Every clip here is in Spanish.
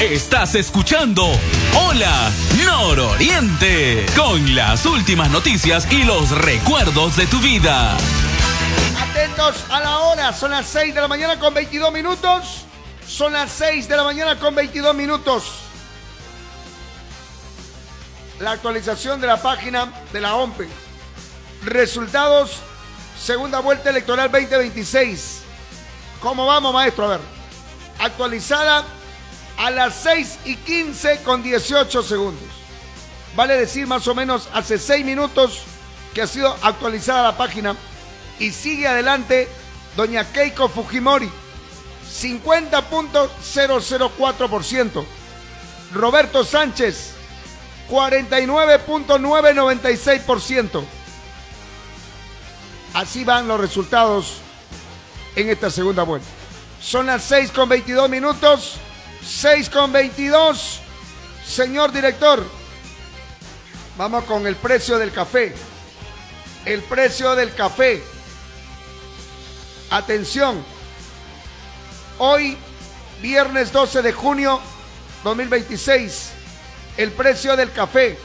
Estás escuchando Hola Nororiente, con las últimas noticias y los recuerdos de tu vida. Atentos a la hora, son las 6 de la mañana con 22 minutos. Son las 6 de la mañana con 22 minutos. La actualización de la página de la OMPE. Resultados, segunda vuelta electoral 2026. ¿Cómo vamos, maestro? A ver, actualizada a las 6:15 con 18 segundos. Vale decir más o menos hace 6 minutos que ha sido actualizada la página y sigue adelante doña Keiko Fujimori, 50.004%. Roberto Sánchez, 49.996%. Así van los resultados en esta segunda vuelta. Son las 6 con 22 minutos. 6 con 22. Señor director, vamos con el precio del café. El precio del café. Atención. Hoy, viernes 12 de junio 2026, el precio del café.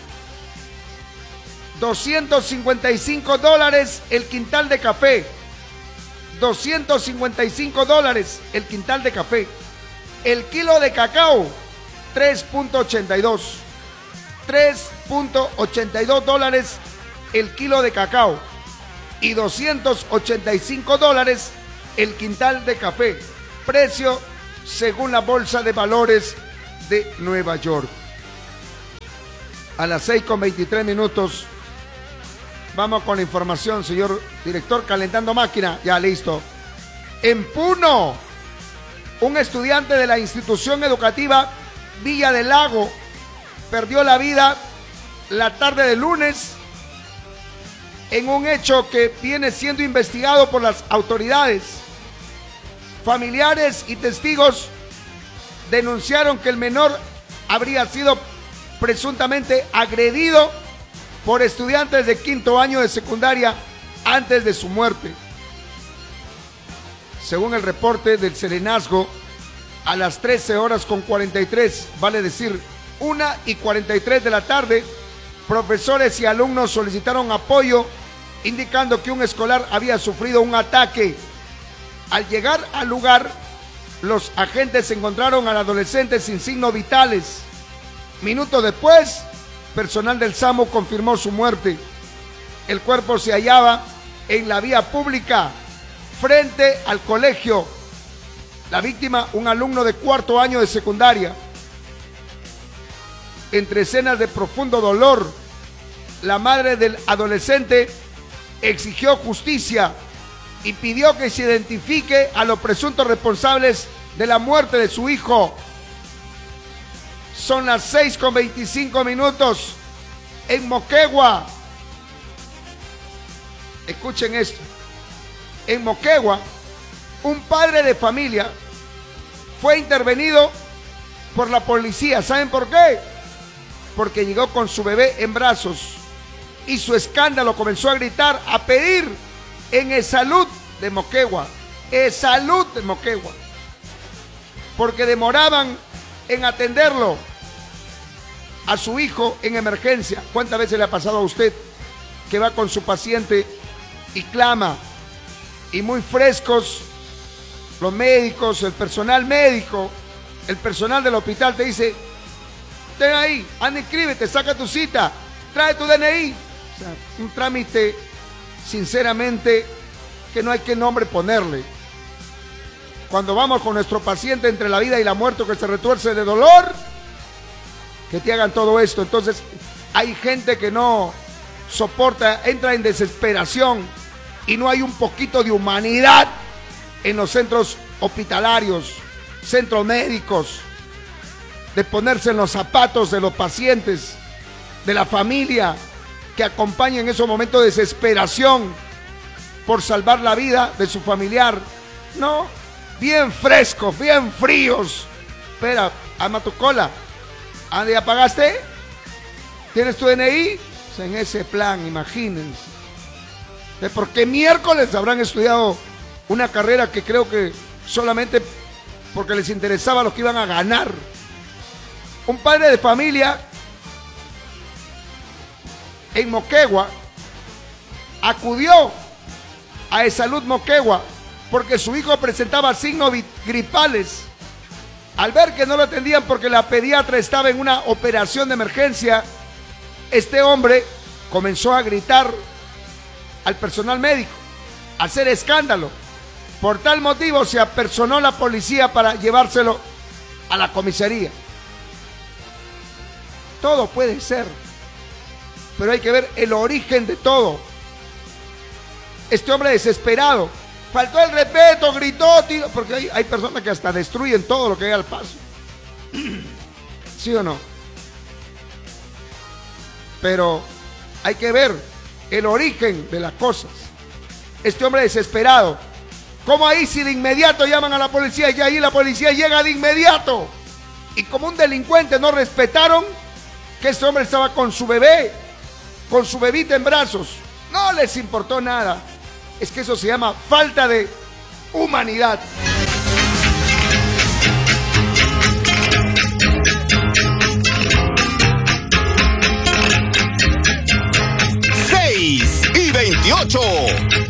$255 el quintal de café. $255 el quintal de café. El kilo de cacao, 3.82. $3.82 el kilo de cacao. Y $285 el quintal de café. Precio según la Bolsa de Valores de Nueva York. A las 6 con 23 minutos. Vamos con la información, señor director, calentando máquina. Ya, listo. En Puno, un estudiante de la institución educativa Villa del Lago perdió la vida la tarde de lunes en un hecho que viene siendo investigado por las autoridades. Familiares y testigos denunciaron que el menor habría sido presuntamente agredido por estudiantes de quinto año de secundaria antes de su muerte. Según el reporte del serenazgo, a las 13 horas con 43, vale decir 1:43 de la tarde, profesores y alumnos solicitaron apoyo, indicando que un escolar había sufrido un ataque. Al llegar al lugar, los agentes encontraron al adolescente sin signos vitales. Minutos después, personal del SAMU confirmó su muerte. El cuerpo se hallaba en la vía pública frente al colegio. La víctima, un alumno de cuarto año de secundaria. Entre escenas de profundo dolor, la madre del adolescente exigió justicia y pidió que se identifique a los presuntos responsables de la muerte de su hijo. Son las 6 con 25 minutos. En Moquegua, escuchen esto. En Moquegua, un padre de familia fue intervenido por la policía. ¿Saben por qué? Porque llegó con su bebé en brazos y su escándalo comenzó a gritar, a pedir en ESalud de Moquegua. ESalud de Moquegua. Porque demoraban en atenderlo a su hijo en emergencia. ¿Cuántas veces le ha pasado a usted que va con su paciente y clama? Y muy frescos los médicos, el personal médico, el personal del hospital te dice: ten ahí, anda, inscríbete, saca tu cita, trae tu DNI. O sea, un trámite, sinceramente, que no hay qué nombre ponerle. Cuando vamos con nuestro paciente entre la vida y la muerte, que se retuerce de dolor, que te hagan todo esto. Entonces, hay gente que no soporta, entra en desesperación y no hay un poquito de humanidad en los centros hospitalarios, centros médicos, de ponerse en los zapatos de los pacientes, de la familia, que acompaña en esos momentos de desesperación por salvar la vida de su familiar. No, bien frescos, bien fríos. Espera, ama tu cola. ¿Ande, ya pagaste? ¿Tienes tu DNI? En ese plan, imagínense. ¿De por qué miércoles habrán estudiado una carrera que creo que solamente porque les interesaba lo que iban a ganar? Un padre de familia en Moquegua acudió a E-Salud Moquegua porque su hijo presentaba signos gripales. Al ver que no lo atendían porque la pediatra estaba en una operación de emergencia, este hombre comenzó a gritar al personal médico, a hacer escándalo. Por tal motivo se apersonó la policía para llevárselo a la comisaría. Todo puede ser, pero hay que ver el origen de todo. Este hombre desesperado, faltó el respeto, gritó, tiró, porque hay personas que hasta destruyen todo lo que hay al paso. ¿Sí o no? Pero hay que ver el origen de las cosas. Este hombre desesperado, ¿cómo ahí si de inmediato llaman a la policía y ahí la policía llega de inmediato? Y como un delincuente no respetaron que este hombre estaba con su bebé, con su bebita en brazos. No les importó nada. Es que eso se llama falta de humanidad. ¡6:28!